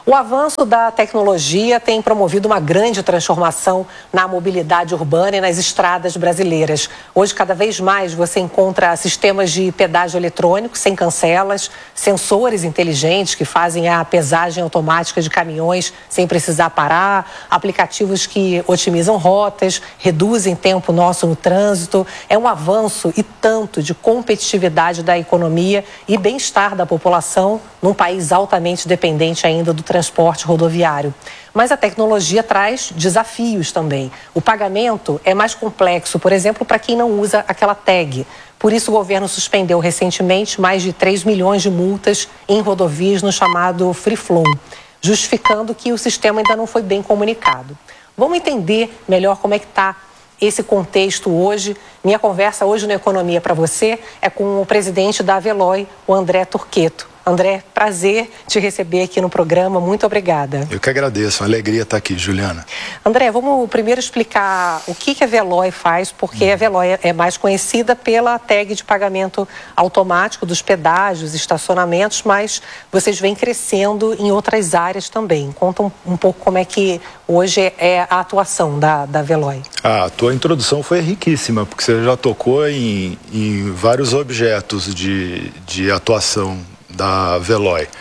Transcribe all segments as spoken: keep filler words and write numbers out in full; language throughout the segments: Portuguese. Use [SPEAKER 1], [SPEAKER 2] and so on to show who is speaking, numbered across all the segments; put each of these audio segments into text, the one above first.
[SPEAKER 1] O avanço da tecnologia tem promovido uma grande transformação na mobilidade urbana e nas estradas brasileiras. Hoje, cada vez mais, você encontra sistemas de pedágio eletrônico sem cancelas, sensores inteligentes que fazem a pesagem automática de caminhões sem precisar parar, aplicativos que otimizam rotas, reduzem tempo nosso no trânsito. É um avanço e tanto de competitividade da economia e bem-estar da população num país altamente dependente ainda do transporte rodoviário. Mas a tecnologia traz desafios também. O pagamento é mais complexo, por exemplo, para quem não usa aquela tag. Por isso, o governo suspendeu recentemente mais de três milhões de multas em rodovias no chamado Free Flow, justificando que o sistema ainda não foi bem comunicado. Vamos entender melhor como é que está esse contexto hoje. Minha conversa hoje no Economia para você é com o presidente da Veloy, o André Turqueto. André, prazer te receber aqui no programa. Muito obrigada.
[SPEAKER 2] Eu que agradeço. Uma alegria estar aqui, Juliana.
[SPEAKER 1] André, vamos primeiro explicar o que a Veloy faz, porque a Veloy é mais conhecida pela tag de pagamento automático dos pedágios, estacionamentos, mas vocês vêm crescendo em outras áreas também. Conta um, um pouco como é que hoje é a atuação da, da Veloy.
[SPEAKER 2] A tua introdução foi riquíssima, porque você já tocou em, em vários objetos de, de atuação da Veloy. Uh,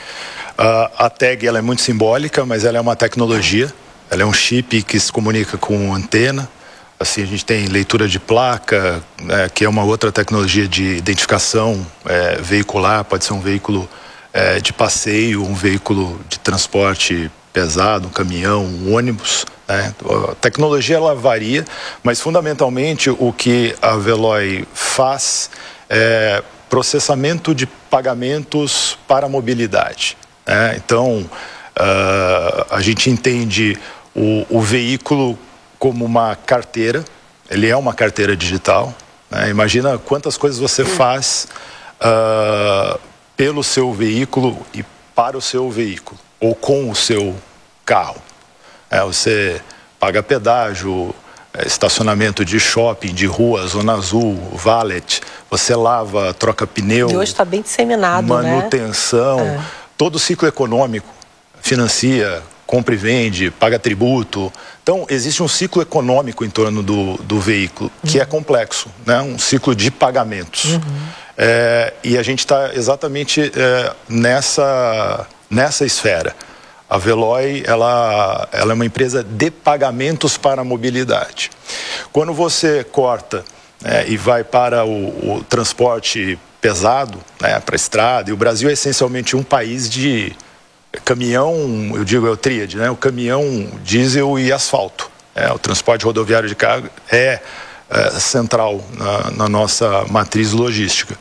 [SPEAKER 2] a tag ela é muito simbólica, mas ela é uma tecnologia, ela é um chip que se comunica com antena. Assim, a gente tem leitura de placa, né, que é uma outra tecnologia de identificação é, veicular, pode ser um veículo é, de passeio, um veículo de transporte pesado, um caminhão, um ônibus, né? A tecnologia ela varia, mas fundamentalmente o que a Veloy faz é processamento de pagamentos para a mobilidade, né? Então, uh, a gente entende o, o veículo como uma carteira, ele é uma carteira digital, né? Imagina quantas coisas você faz uh, pelo seu veículo e para o seu veículo, ou com o seu carro. É, você paga pedágio, estacionamento de shopping, de rua, zona azul, valet, você lava, troca pneu.
[SPEAKER 1] E hoje está bem disseminado,
[SPEAKER 2] manutenção,
[SPEAKER 1] né? É.
[SPEAKER 2] Todo o ciclo econômico, financia, compra e vende, paga tributo. Então, existe um ciclo econômico em torno do, do veículo, que uhum. é complexo, né? Um ciclo de pagamentos. Uhum. É, e a gente está exatamente é, nessa, nessa esfera. A Veloy, ela, ela é uma empresa de pagamentos para a mobilidade. Quando você corta é, e vai para o, o transporte pesado, né, para a estrada, e o Brasil é essencialmente um país de caminhão, eu digo é o tríade, né, o caminhão, diesel e asfalto. É, o transporte rodoviário de carga é, é central na, na nossa matriz logística.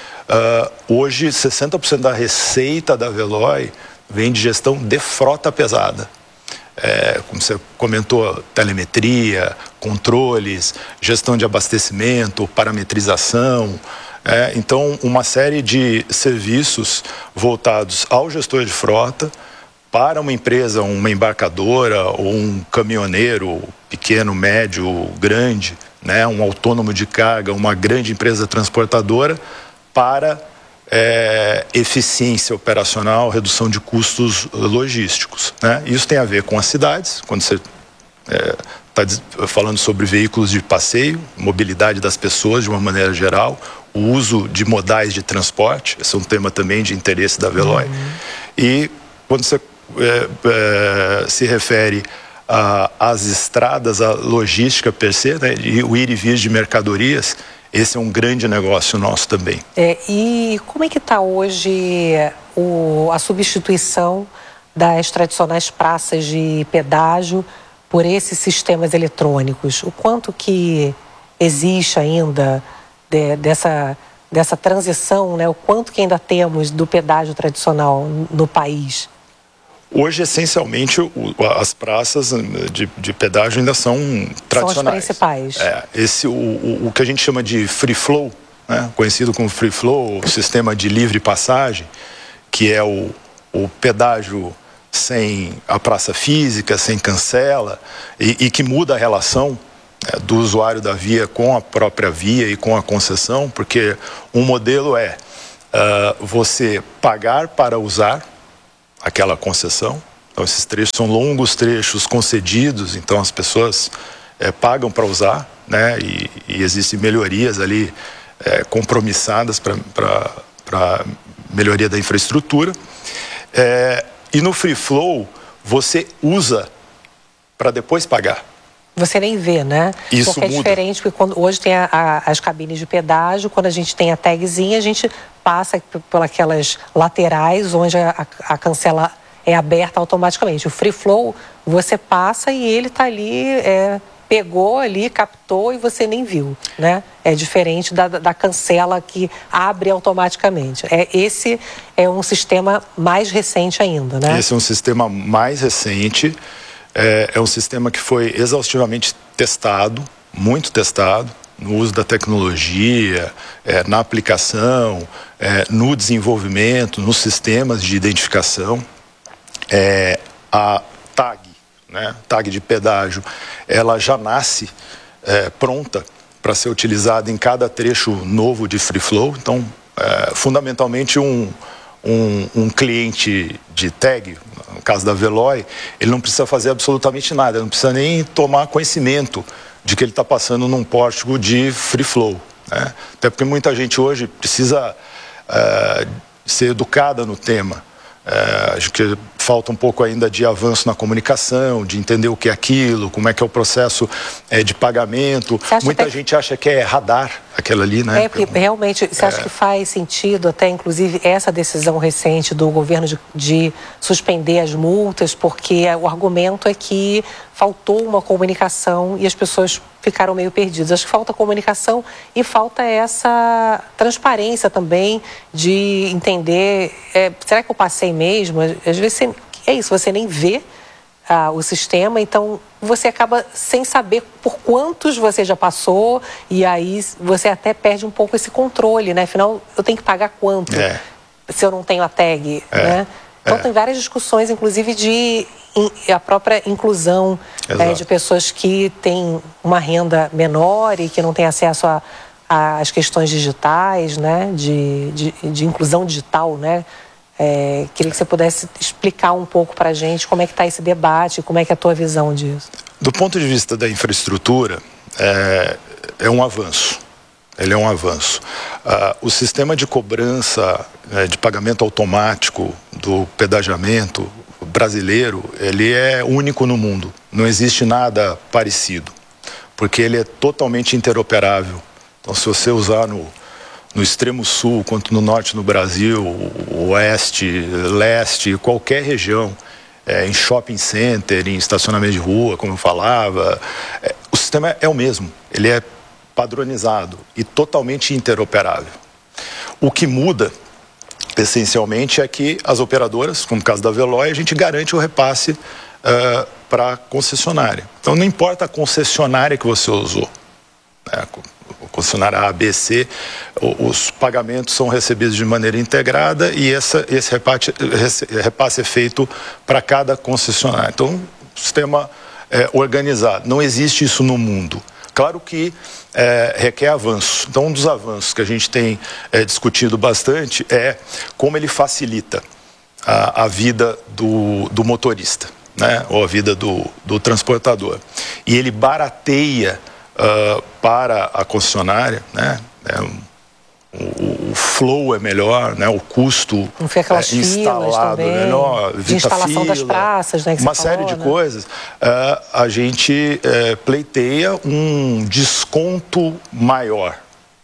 [SPEAKER 2] Uh, hoje, sessenta por cento da receita da Veloy vem de gestão de frota pesada. É, como você comentou, telemetria, controles, gestão de abastecimento, parametrização. É, então, uma série de serviços voltados ao gestor de frota para uma empresa, uma embarcadora ou um caminhoneiro pequeno, médio, grande, né, um autônomo de carga, uma grande empresa transportadora, para É, eficiência operacional, redução de custos logísticos, né? Isso tem a ver com as cidades, quando você está é, falando sobre veículos de passeio, mobilidade das pessoas de uma maneira geral, o uso de modais de transporte, esse é um tema também de interesse da Veloy. Uhum. E quando você é, é, se refere às estradas, à logística per se, né, e o ir e vir de mercadorias, esse é um grande negócio nosso também.
[SPEAKER 1] É, e como é que está hoje o, a substituição das tradicionais praças de pedágio por esses sistemas eletrônicos? O quanto que existe ainda de, dessa, dessa transição, né? O quanto que ainda temos do pedágio tradicional no país?
[SPEAKER 2] Hoje, essencialmente, o, as praças de, de pedágio ainda são tradicionais.
[SPEAKER 1] São as principais.
[SPEAKER 2] É, esse, o, o, o que a gente chama de free flow, né, conhecido como free flow, o sistema de livre passagem, que é o, o pedágio sem a praça física, sem cancela, e, e que muda a relação é, do usuário da via com a própria via e com a concessão, porque um modelo é uh, você pagar para usar aquela concessão. Então, esses trechos são longos trechos concedidos, então as pessoas é, pagam para usar, né? E, e existem melhorias ali é, compromissadas para melhoria da infraestrutura. É, e no Free Flow, você usa para depois pagar.
[SPEAKER 1] Você nem vê, né?
[SPEAKER 2] Isso
[SPEAKER 1] porque é
[SPEAKER 2] muda.
[SPEAKER 1] diferente, porque quando, hoje tem a, a, as cabines de pedágio, quando a gente tem a tagzinha, a gente passa por aquelas laterais onde a, a, a cancela é aberta automaticamente. O Free Flow, você passa e ele está ali, é, pegou ali, captou e você nem viu, né? É diferente da, da cancela que abre automaticamente. É, esse é um sistema mais recente ainda, né?
[SPEAKER 2] Esse é um sistema mais recente, é, é um sistema que foi exaustivamente testado, muito testado, no uso da tecnologia, é, na aplicação, é, no desenvolvimento, nos sistemas de identificação. É, a tag, né, tag de pedágio, ela já nasce é, pronta para ser utilizada em cada trecho novo de Free Flow. Então, é, fundamentalmente, um, um, um cliente de tag, no caso da Veloy, ele não precisa fazer absolutamente nada, ele não precisa nem tomar conhecimento de que ele está passando num pórtico de Free Flow, né? Até porque muita gente hoje precisa é, ser educada no tema. É, acho que falta um pouco ainda de avanço na comunicação, de entender o que é aquilo, como é que é o processo é, de pagamento. Muita
[SPEAKER 1] que...
[SPEAKER 2] gente acha que é radar aquela ali, né?
[SPEAKER 1] É, porque realmente, você é... acha que faz sentido até, inclusive, essa decisão recente do governo de, de suspender as multas, porque o argumento é que faltou uma comunicação e as pessoas ficaram meio perdidas. Acho que falta comunicação e falta essa transparência também de entender, é, será que eu passei mesmo? Às vezes você, é isso, você nem vê ah, o sistema, então você acaba sem saber por quantos você já passou e aí você até perde um pouco esse controle, né? Afinal, eu tenho que pagar quanto
[SPEAKER 2] é.
[SPEAKER 1] se eu não tenho a tag,
[SPEAKER 2] é.
[SPEAKER 1] né? Então
[SPEAKER 2] é.
[SPEAKER 1] tem várias discussões, inclusive de a própria inclusão é, de pessoas que têm uma renda menor e que não têm acesso a, a, às questões digitais, né? De, de, de inclusão digital, né? É, queria que você pudesse explicar um pouco para a gente como é que está esse debate, como é que é a tua visão disso.
[SPEAKER 2] Do ponto de vista da infraestrutura, é, é um avanço. Ele é um avanço. Ah, o sistema de cobrança, é, de pagamento automático do pedagiamento brasileiro, ele é único no mundo. Não existe nada parecido, porque ele é totalmente interoperável. Então, se você usar no, no extremo sul, quanto no norte no Brasil, oeste, leste, qualquer região, é, em shopping center, em estacionamento de rua, como eu falava, é, o sistema é o mesmo. Ele é padronizado e totalmente interoperável. O que muda, essencialmente, é que as operadoras, como o caso da Veloy, a gente garante o repasse uh, para a concessionária. Então, não importa a concessionária que você usou, né? Concessionária A, B, C, os pagamentos são recebidos de maneira integrada e essa, esse repasse, repasse é feito para cada concessionária. Então, o sistema é organizado. Não existe isso no mundo. Claro que é, requer avanço. Então, um dos avanços que a gente tem é, discutido bastante é como ele facilita a, a vida do, do motorista, né? Ou a vida do, do transportador. E ele barateia uh, para a concessionária, né? É, o, o flow é melhor, né? O custo
[SPEAKER 1] não fica aquelas
[SPEAKER 2] é, instalado
[SPEAKER 1] filas
[SPEAKER 2] é melhor,
[SPEAKER 1] de instalação
[SPEAKER 2] fila,
[SPEAKER 1] das praças, né? Que
[SPEAKER 2] uma
[SPEAKER 1] você
[SPEAKER 2] série
[SPEAKER 1] falou,
[SPEAKER 2] de
[SPEAKER 1] né?
[SPEAKER 2] coisas. Uh, a gente uh, pleiteia um desconto maior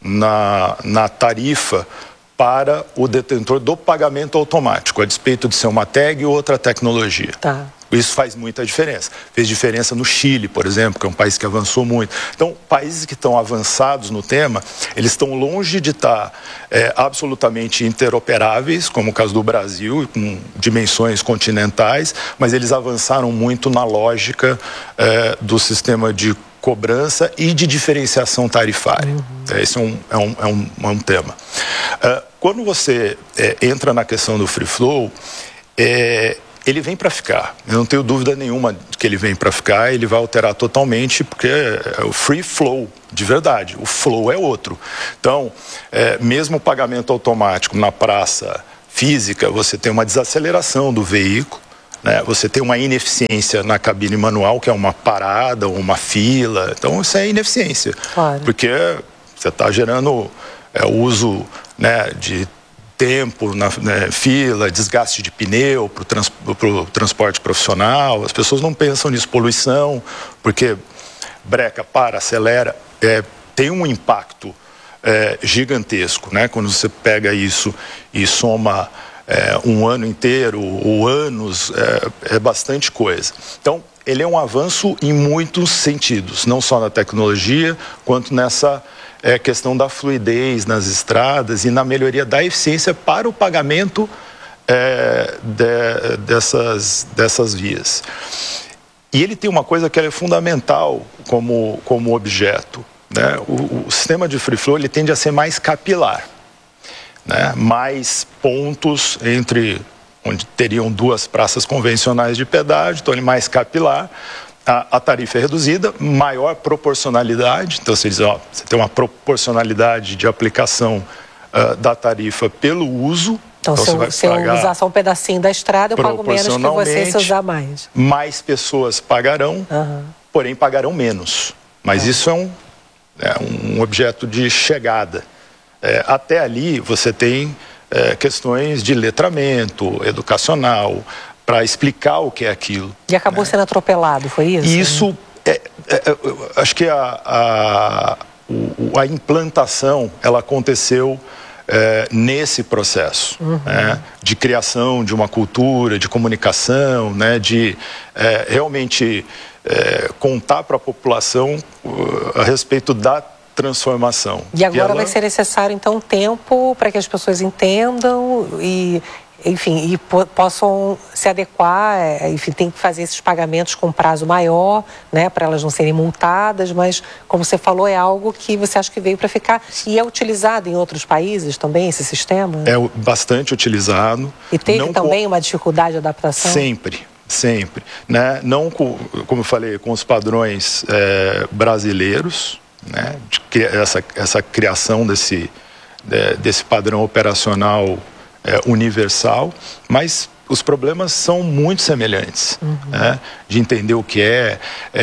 [SPEAKER 2] na, na tarifa para o detentor do pagamento automático, a despeito de ser uma tag ou outra tecnologia.
[SPEAKER 1] Tá.
[SPEAKER 2] Isso faz muita diferença. Fez diferença no Chile, por exemplo, que é um país que avançou muito. Então, países que estão avançados no tema, eles estão longe de estar é, absolutamente interoperáveis, como o caso do Brasil, com dimensões continentais, mas eles avançaram muito na lógica é, do sistema de cobrança e de diferenciação tarifária. Uhum. Esse é um, é um, é um, é um tema. Uh, quando você é, entra na questão do Free Flow, é, ele vem para ficar. Eu não tenho dúvida nenhuma de que ele vem para ficar. Ele vai alterar totalmente, porque é o free flow, de verdade. O flow é outro. Então, é, mesmo o pagamento automático na praça física, você tem uma desaceleração do veículo, né? Você tem uma ineficiência na cabine manual, que é uma parada ou uma fila. Então, isso é ineficiência. Claro. Porque você está gerando é, o uso, né, de tempo na, né, fila, desgaste de pneu para o trans, pro transporte profissional. As pessoas não pensam nisso, poluição, porque breca, para, acelera, é, tem um impacto é, gigantesco, né? Quando você pega isso e soma é, um ano inteiro ou anos, é, é bastante coisa. Então, ele é um avanço em muitos sentidos, não só na tecnologia, quanto nessa é, questão da fluidez nas estradas e na melhoria da eficiência para o pagamento é, de, dessas, dessas vias. E ele tem uma coisa que é fundamental como, como objeto, né? O, o sistema de free flow ele tende a ser mais capilar, né? Mais pontos entre onde teriam duas praças convencionais de pedágio, então ele é mais capilar. A, a tarifa é reduzida, maior proporcionalidade, então você diz, ó, você tem uma proporcionalidade de aplicação uh, da tarifa pelo uso.
[SPEAKER 1] Então, então se, eu, se eu usar só um pedacinho da estrada, eu pago menos que você se usar mais.
[SPEAKER 2] Mais pessoas pagarão, uhum. porém pagarão menos. Mas uhum. isso é um, é um objeto de chegada. É, até ali você tem é, questões de letramento educacional, para explicar o que é aquilo.
[SPEAKER 1] E acabou, né, sendo atropelado, foi isso?
[SPEAKER 2] Isso, é, é, é, acho que a, a, o, a implantação, ela aconteceu é, nesse processo, uhum. né, de criação de uma cultura, de comunicação, né, de é, realmente é, contar para a população uh, a respeito da transformação.
[SPEAKER 1] E agora e ela... vai ser necessário, então, um tempo para que as pessoas entendam e... enfim, e po possam se adequar, enfim, tem que fazer esses pagamentos com prazo maior, né, para elas não serem multadas, mas, como você falou, é algo que você acha que veio para ficar e é utilizado em outros países também, esse sistema?
[SPEAKER 2] É bastante utilizado.
[SPEAKER 1] E teve
[SPEAKER 2] não
[SPEAKER 1] também
[SPEAKER 2] com...
[SPEAKER 1] uma dificuldade de adaptação?
[SPEAKER 2] Sempre, sempre, né, não com, como eu falei, com os padrões é, brasileiros, né, de, essa, essa criação desse, de, desse padrão operacional É, universal, mas os problemas são muito semelhantes, uhum. né? De entender o que é,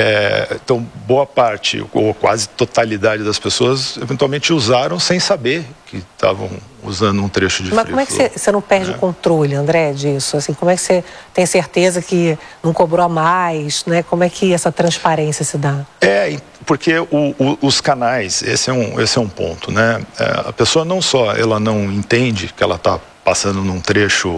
[SPEAKER 2] é. Então, boa parte, ou quase totalidade das pessoas, eventualmente usaram sem saber que estavam usando um trecho de free flow.
[SPEAKER 1] Mas como é que você não perde é. o controle, André, disso? Assim, como é que você tem certeza que não cobrou a mais, né? Como é que essa transparência se dá?
[SPEAKER 2] É, porque o, o, os canais, esse é um, esse é um ponto, né? É, a pessoa não só, ela não entende que ela está passando num trecho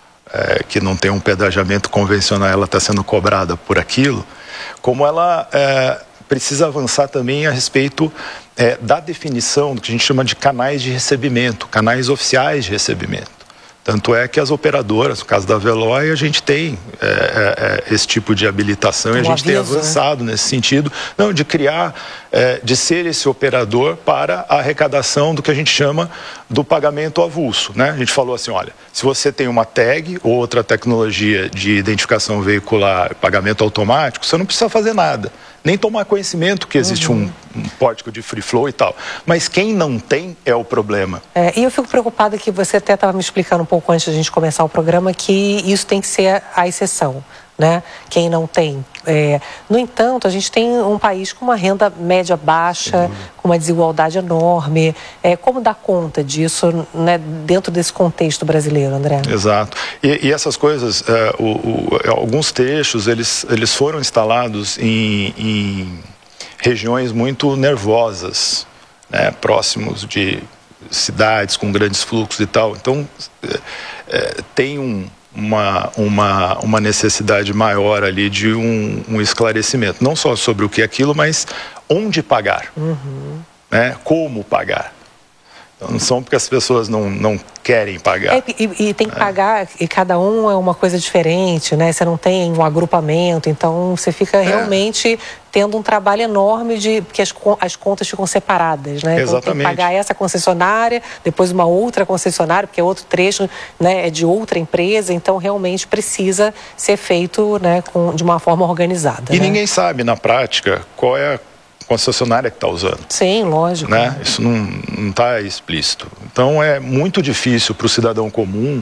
[SPEAKER 2] é, que não tem um pedagiamento convencional, ela está sendo cobrada por aquilo, como ela é, precisa avançar também a respeito é, da definição do que a gente chama de canais de recebimento, canais oficiais de recebimento. Tanto é que as operadoras, no caso da Veloy, a gente tem é, é, esse tipo de habilitação e a gente tem avançado nesse sentido, não, de criar, é, de ser esse operador para a arrecadação do que a gente chama do pagamento avulso, né? A gente falou assim, olha, se você tem uma tag ou outra tecnologia de identificação veicular, pagamento automático, você não precisa fazer nada, nem tomar conhecimento que existe uhum. um, um pórtico de free flow e tal. Mas quem não tem é o problema.
[SPEAKER 1] É, e eu fico preocupada que você até estava me explicando um pouco antes da gente começar o programa que isso tem que ser a exceção, né? Quem não tem. É, no entanto, a gente tem um país com uma renda média baixa, uhum. com uma desigualdade enorme. É, como dar conta disso, né, dentro desse contexto brasileiro, André?
[SPEAKER 2] Exato. E, e essas coisas, é, o, o, alguns trechos, eles, eles foram instalados em, em regiões muito nervosas, né, próximos de cidades com grandes fluxos e tal. Então, é, é, tem um... Uma, uma, uma necessidade maior ali de um, um esclarecimento, não só sobre o que é aquilo, mas onde pagar, uhum. né? Como pagar. Então, não são porque as pessoas não, não querem pagar.
[SPEAKER 1] É, e, e tem que é. pagar, e cada um é uma coisa diferente, né? Você não tem um agrupamento, então você fica é. realmente tendo um trabalho enorme de porque as, as contas ficam separadas, né? Então
[SPEAKER 2] Exatamente.
[SPEAKER 1] tem que pagar essa concessionária, depois uma outra concessionária, porque é outro trecho, né, é de outra empresa, então realmente precisa ser feito, né, com, de uma forma organizada.
[SPEAKER 2] E
[SPEAKER 1] né?
[SPEAKER 2] ninguém sabe na prática qual é a concessionária que está usando.
[SPEAKER 1] Sim, lógico.
[SPEAKER 2] Né? Isso não está explícito. Então é muito difícil para o cidadão comum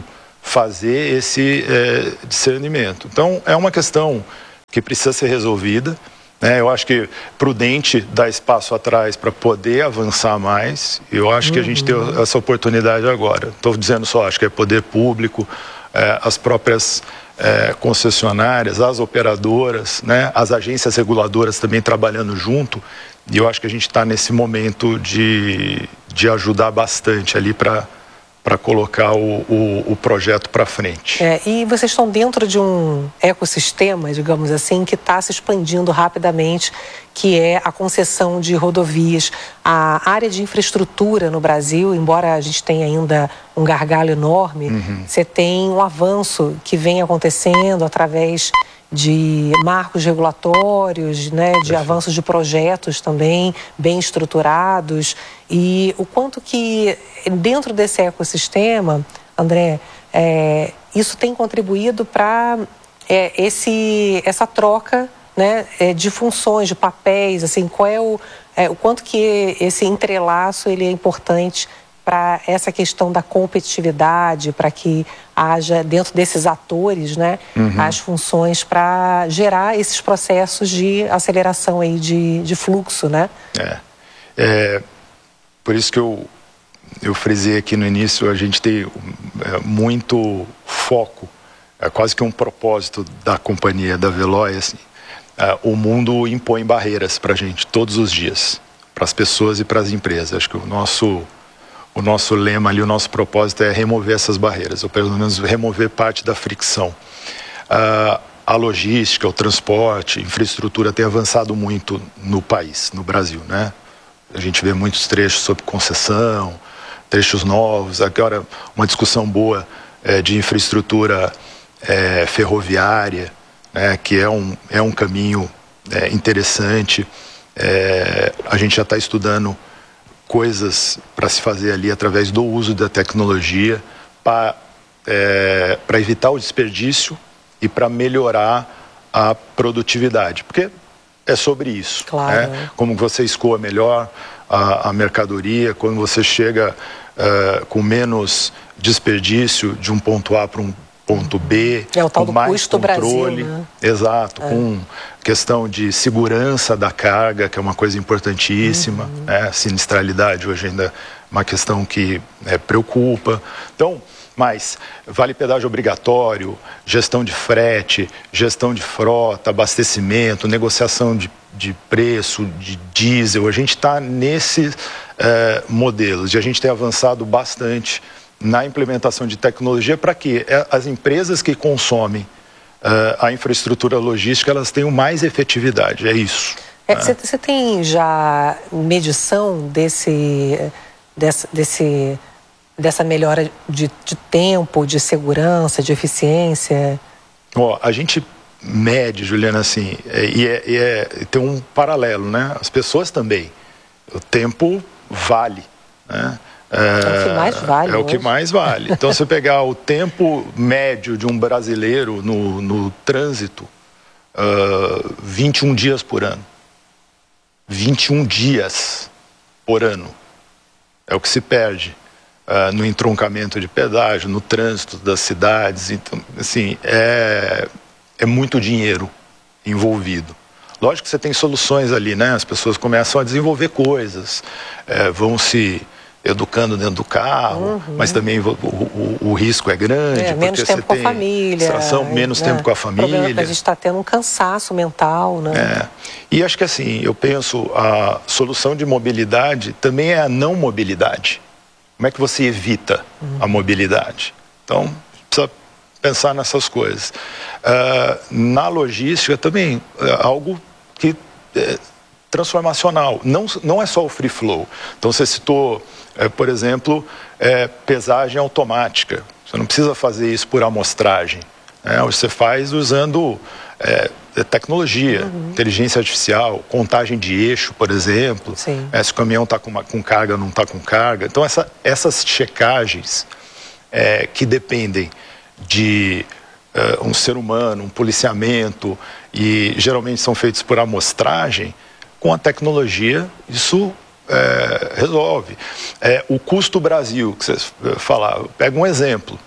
[SPEAKER 2] fazer esse é, discernimento. Então, é uma questão que precisa ser resolvida. Né? Eu acho que prudente dar espaço atrás para poder avançar mais. Eu acho uhum. que a gente tem essa oportunidade agora. Estou dizendo só, acho que é poder público, é, as próprias é, concessionárias, as operadoras, né? As agências reguladoras também trabalhando junto. E eu acho que a gente está nesse momento de, de ajudar bastante ali para para colocar o, o, o projeto para frente.
[SPEAKER 1] É, e vocês estão dentro de um ecossistema, digamos assim, que está se expandindo rapidamente, que é a concessão de rodovias. A área de infraestrutura no Brasil, embora a gente tenha ainda um gargalo enorme, uhum. você tem um avanço que vem acontecendo através de marcos regulatórios, né, de Perfeito. avanços de projetos também bem estruturados, e o quanto que dentro desse ecossistema, André, é, isso tem contribuído para é, esse essa troca, né, é, de funções, de papéis, assim, qual é o, é, o quanto que esse entrelaço ele é importante para essa questão da competitividade, para que haja dentro desses atores, né, uhum. as funções para gerar esses processos de aceleração aí de, de fluxo, né?
[SPEAKER 2] É, é, por isso que eu, eu frisei aqui no início, a gente tem é, muito foco, é quase que um propósito da companhia, da Veloy, assim, é, o mundo impõe barreiras para a gente todos os dias, para as pessoas e para as empresas. Acho que o nosso... O nosso lema ali, o nosso propósito é remover essas barreiras, ou pelo menos remover parte da fricção. Uh, a logística, o transporte, a infraestrutura tem avançado muito no país, no Brasil, né? A gente vê muitos trechos sobre concessão, trechos novos, agora uma discussão boa é, de infraestrutura é, ferroviária, né, que é um, é um caminho é, interessante. É, a gente já está estudando coisas para se fazer ali através do uso da tecnologia para é, para evitar o desperdício e para melhorar a produtividade, porque é sobre isso,
[SPEAKER 1] claro.
[SPEAKER 2] né? Como você escoa melhor a, a mercadoria, quando você chega uh, com menos desperdício de um ponto A para um ponto B,
[SPEAKER 1] é o tal
[SPEAKER 2] com
[SPEAKER 1] do
[SPEAKER 2] mais
[SPEAKER 1] custo
[SPEAKER 2] controle,
[SPEAKER 1] Brasil, né?
[SPEAKER 2] Exato,
[SPEAKER 1] é.
[SPEAKER 2] com questão de segurança da carga, que é uma coisa importantíssima, uhum. né? Sinistralidade hoje ainda é uma questão que é, preocupa. Então, mas vale pedágio obrigatório, gestão de frete, gestão de frota, abastecimento, negociação de, de preço, de diesel, a gente está nesses é, modelos e a gente tem avançado bastante na implementação de tecnologia para que as empresas que consomem uh, a infraestrutura logística, elas tenham mais efetividade, é isso.
[SPEAKER 1] Você
[SPEAKER 2] né?
[SPEAKER 1] é, tem já medição desse, desse, desse, dessa melhora de, de tempo, de segurança, de eficiência?
[SPEAKER 2] Ó, a gente mede, Juliana, assim, é, e, é, e é, tem um paralelo, né? As pessoas também. O tempo vale, né?
[SPEAKER 1] É, é o que mais vale.
[SPEAKER 2] É o que mais vale. Então, se você pegar o tempo médio de um brasileiro no, no trânsito, uh, vinte e um dias por ano. vinte e um dias por ano. É o que se perde uh, no entroncamento de pedágio, no trânsito das cidades. Então, assim, é, é muito dinheiro envolvido. Lógico que você tem soluções ali, né? As pessoas começam a desenvolver coisas, é, vão se educando dentro do carro, uhum. mas também o, o, o risco é grande,
[SPEAKER 1] é,
[SPEAKER 2] porque
[SPEAKER 1] menos
[SPEAKER 2] você
[SPEAKER 1] tempo
[SPEAKER 2] tem
[SPEAKER 1] com a família,
[SPEAKER 2] distração, menos né? tempo com a família. O problema é que
[SPEAKER 1] a gente está tendo um cansaço mental, né?
[SPEAKER 2] É. E acho que assim, eu penso, a solução de mobilidade também é a não mobilidade. Como é que você evita uhum. a mobilidade? Então, precisa pensar nessas coisas. Uh, na logística também, é algo que é transformacional, não, não é só o free flow. Então você citou, é, por exemplo, é, pesagem automática. Você não precisa fazer isso por amostragem, né? Você faz usando é, tecnologia, uhum. inteligência artificial, contagem de eixo, por exemplo. É, se o caminhão está com, com carga ou não está com carga. Então essa, essas checagens é, que dependem de uh, um ser humano, um policiamento, e geralmente são feitos por amostragem, com a tecnologia isso é, resolve. É, o custo Brasil, que você falava, pega um exemplo.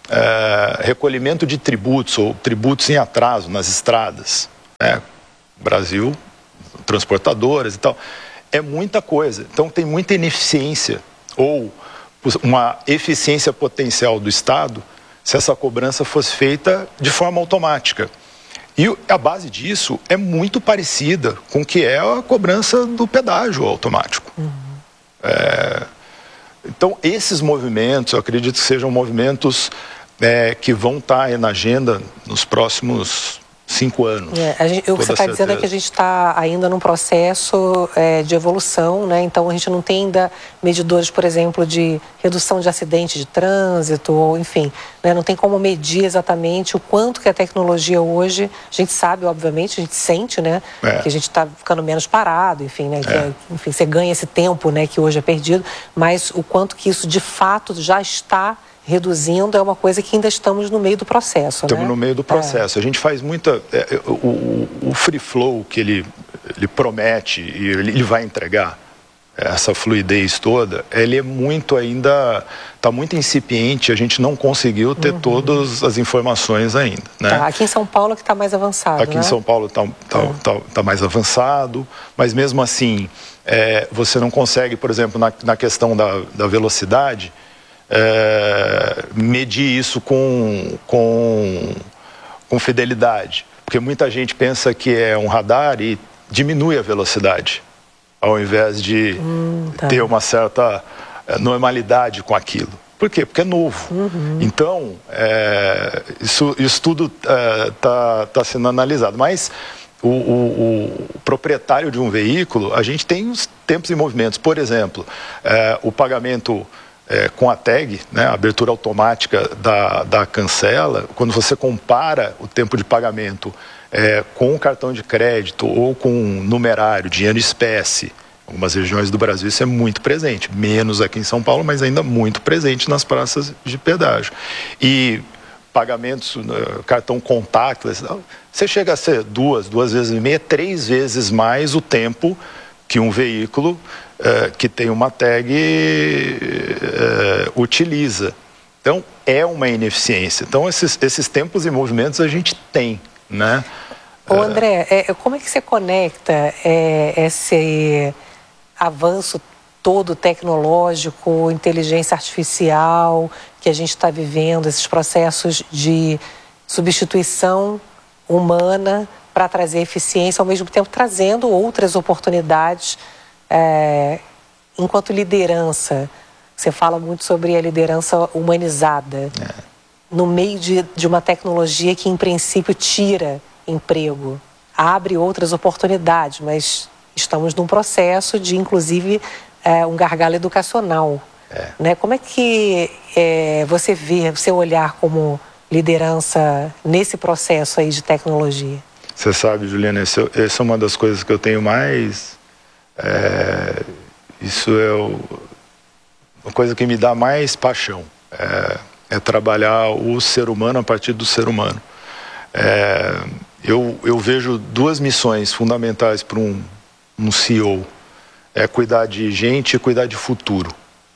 [SPEAKER 2] é, recolhimento de tributos ou tributos em atraso nas estradas, né? Brasil, transportadoras e tal, é muita coisa. Então tem muita ineficiência ou uma eficiência potencial do Estado se essa cobrança fosse feita de forma automática. E a base disso é muito parecida com o que é a cobrança do pedágio automático. Uhum. É, então, esses movimentos, eu acredito que sejam movimentos é, que vão estar aí na agenda nos próximos cinco anos. É,
[SPEAKER 1] a gente, o que você está dizendo é que a gente está ainda num processo é, de evolução, né? Então a gente não tem ainda medidores, por exemplo, de redução de acidentes de trânsito, ou enfim, né? Não tem como medir exatamente o quanto que a tecnologia hoje, a gente sabe, obviamente, a gente sente, né? É. Que a gente está ficando menos parado, enfim, né? Que, é. enfim, você ganha esse tempo, né? Que hoje é perdido, mas o quanto que isso de fato já está reduzindo é uma coisa que ainda estamos no meio do processo.
[SPEAKER 2] Estamos
[SPEAKER 1] né?
[SPEAKER 2] no meio do processo. É. A gente faz muita... É, o, o free flow que ele, ele promete e ele, ele vai entregar, essa fluidez toda, ele é muito ainda... Está muito incipiente, a gente não conseguiu ter uhum. todas as informações ainda. Né?
[SPEAKER 1] Tá, aqui em São Paulo que está mais avançado,
[SPEAKER 2] Aqui
[SPEAKER 1] né?
[SPEAKER 2] em São Paulo está tá, é. tá, tá mais avançado, mas mesmo assim, é, você não consegue, por exemplo, na, na questão da, da velocidade... É, medir isso com, com, com fidelidade, porque muita gente pensa que é um radar e diminui a velocidade ao invés de hum, tá. ter uma certa normalidade com aquilo. Por quê? Porque é novo. Uhum. Então, é, isso, isso tudo está é, tá sendo analisado, mas o, o, o proprietário de um veículo, a gente tem os tempos e movimentos. Por exemplo, é, o pagamento É, com a tag, né, a abertura automática da, da cancela, quando você compara o tempo de pagamento é, com o cartão de crédito ou com numerário, dinheiro em espécie, em algumas regiões do Brasil isso é muito presente, menos aqui em São Paulo, mas ainda muito presente nas praças de pedágio. E pagamentos, cartão contactless, você chega a ser duas, duas vezes e meia, três vezes mais o tempo que um veículo é, que tem uma tag é, utiliza. Então, é uma ineficiência. Então, esses, esses tempos e movimentos a gente tem, né?
[SPEAKER 1] Ô, André, é, como é que você conecta é, esse avanço todo tecnológico, inteligência artificial que a gente está vivendo, esses processos de substituição humana para trazer eficiência, ao mesmo tempo trazendo outras oportunidades é, enquanto liderança? Você fala muito sobre a liderança humanizada, é. no meio de, de uma tecnologia que, em princípio, tira emprego, abre outras oportunidades, mas estamos num processo de, inclusive, é, um gargalo educacional. É. Né? Como é que é, você vê, o seu olhar como liderança nesse processo aí de tecnologia?
[SPEAKER 2] Você sabe, Juliana, essa é uma das coisas que eu tenho mais... É, isso é o, a coisa que me dá mais paixão. É, é trabalhar o ser humano a partir do ser humano. É, eu, eu vejo duas missões fundamentais para um, um C E O. É cuidar de gente e cuidar de futuro.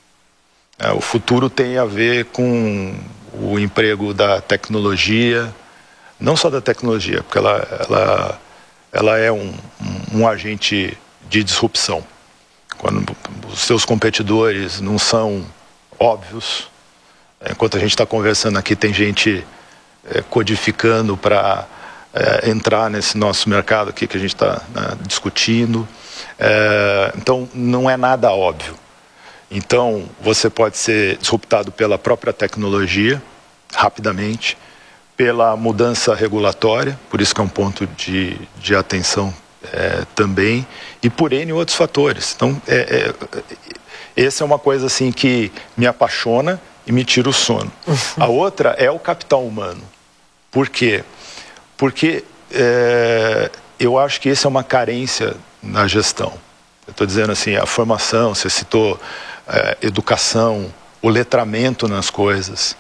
[SPEAKER 2] É, o futuro tem a ver com o emprego da tecnologia, não só da tecnologia, porque ela, ela, ela é um, um, um agente de disrupção. Quando os seus competidores não são óbvios, enquanto a gente está conversando aqui, tem gente é, codificando para é, entrar nesse nosso mercado aqui que a gente está, né, discutindo. É, então, não é nada óbvio. Então, você pode ser disruptado pela própria tecnologia, rapidamente, pela mudança regulatória, por isso que é um ponto de, de atenção é, também, e por N outros fatores. Então, é, é, essa é uma coisa assim que me apaixona e me tira o sono. A outra é o capital humano. Por quê? Porque é, eu acho que essa é uma carência na gestão. Eu estou dizendo assim, a formação, você citou é, educação, o letramento nas coisas.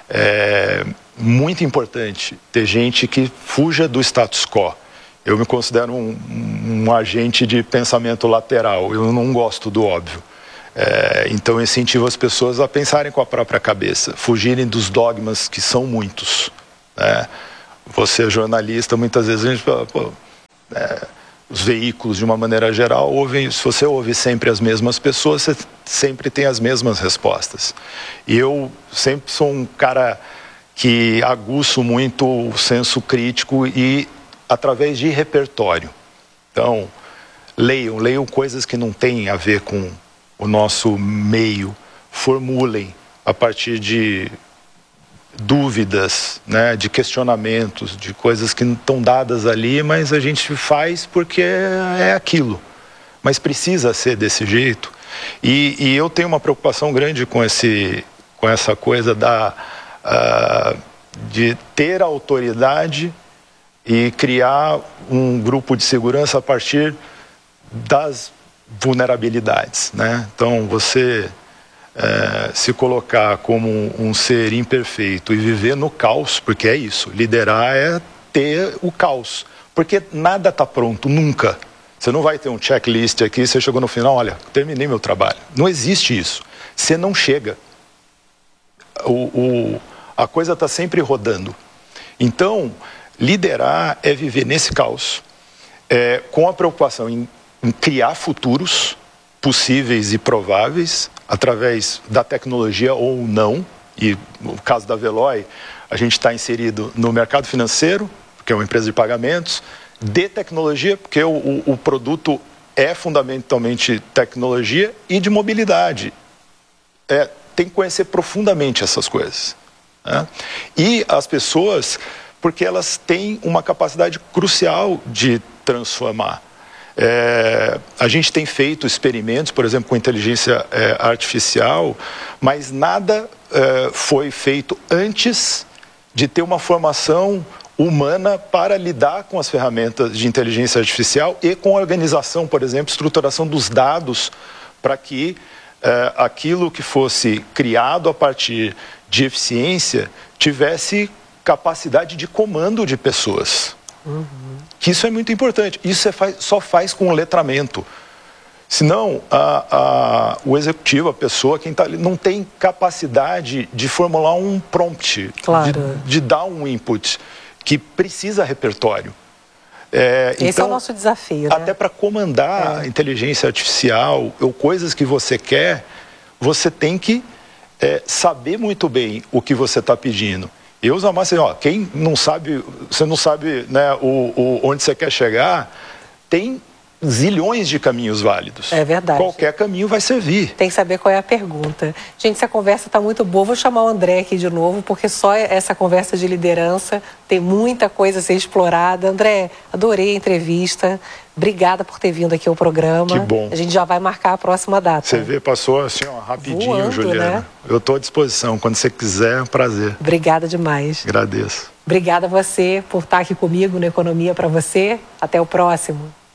[SPEAKER 2] É muito importante ter gente que fuja do status quo. Eu me considero um, um agente de pensamento lateral, eu não gosto do óbvio. É, então, eu incentivo as pessoas a pensarem com a própria cabeça, fugirem dos dogmas que são muitos. Né? Você é jornalista, muitas vezes a gente fala, pô, é, os veículos, de uma maneira geral, ouvem, se você ouve sempre as mesmas pessoas, você sempre tem as mesmas respostas. E eu sempre sou um cara que aguço muito o senso crítico e através de repertório. Então, leiam, leiam coisas que não têm a ver com o nosso meio, formulem a partir de dúvidas, né, de questionamentos, de coisas que não estão dadas ali, mas a gente faz porque é aquilo. Mas precisa ser desse jeito. E, e eu tenho uma preocupação grande com, esse, com essa coisa da, uh, de ter autoridade e criar um grupo de segurança a partir das vulnerabilidades, né? Então, você é, se colocar como um, um ser imperfeito e viver no caos, porque é isso, liderar é ter o caos, porque nada está pronto, nunca. Você não vai ter um checklist aqui, você chegou no final, olha, terminei meu trabalho. Não existe isso. Você não chega. O, o, a coisa está sempre rodando. Então, liderar é viver nesse caos, é, com a preocupação em, em criar futuros possíveis e prováveis, através da tecnologia ou não. E no caso da Veloy, a gente está inserido no mercado financeiro, que é uma empresa de pagamentos, de tecnologia, porque o, o, o produto é fundamentalmente tecnologia, e de mobilidade. É, tem que conhecer profundamente essas coisas. Né? E as pessoas, porque elas têm uma capacidade crucial de transformar. É, a gente tem feito experimentos, por exemplo, com inteligência é, artificial, mas nada é, foi feito antes de ter uma formação humana para lidar com as ferramentas de inteligência artificial e com a organização, por exemplo, estruturação dos dados para que é, aquilo que fosse criado a partir de eficiência tivesse capacidade de comando de pessoas. Uhum. Que isso é muito importante. Isso você faz, só faz com o letramento. Senão, a, a, o executivo, a pessoa, quem está ali, não tem capacidade de formular um prompt, claro. de, de dar um input, que precisa repertório. É,
[SPEAKER 1] Esse
[SPEAKER 2] então,
[SPEAKER 1] é o nosso desafio,
[SPEAKER 2] até
[SPEAKER 1] né?
[SPEAKER 2] para comandar é. a inteligência artificial ou coisas que você quer, você tem que é, saber muito bem o que você está pedindo. Eu uso a massa, ó, quem não sabe, você não sabe, né, o, o, onde você quer chegar, tem zilhões de caminhos válidos.
[SPEAKER 1] É verdade.
[SPEAKER 2] Qualquer caminho vai servir.
[SPEAKER 1] Tem que saber qual é a pergunta. Gente, essa conversa está muito boa. Vou chamar o André aqui de novo, porque só essa conversa de liderança tem muita coisa a ser explorada. André, adorei a entrevista. Obrigada por ter vindo aqui ao programa.
[SPEAKER 2] Que bom.
[SPEAKER 1] A gente já vai marcar a próxima data.
[SPEAKER 2] Você vê, passou assim, ó, rapidinho, voando, Juliana. Né? Eu estou à disposição. Quando você quiser, é um prazer.
[SPEAKER 1] Obrigada demais.
[SPEAKER 2] Agradeço.
[SPEAKER 1] Obrigada a você por estar aqui comigo no Economia para Você. Até o próximo.